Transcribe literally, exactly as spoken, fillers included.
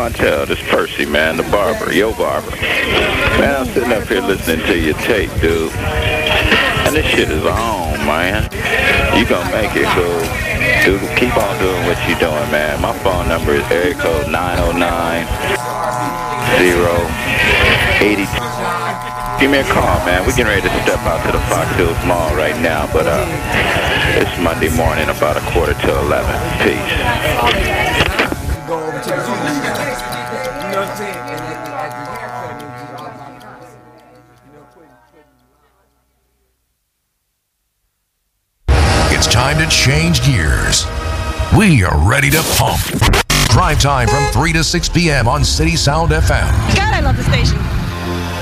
Montel. This Percy, man, the barber, yo barber. Man, I'm sitting up here listening to your tape, dude. And this shit is on, man. You gonna make it, cool. Dude, keep on doing what you doing, man. My phone number is area code nine oh nine, zero, eight two. Give me a call, man. We're getting ready to step out to the Fox Hills Mall right now, but uh, it's Monday morning, about a quarter to eleven. Peace. It's time to change gears. We are ready to pump. Drive time from three to six p.m. on City Sound F M. God, I love the station.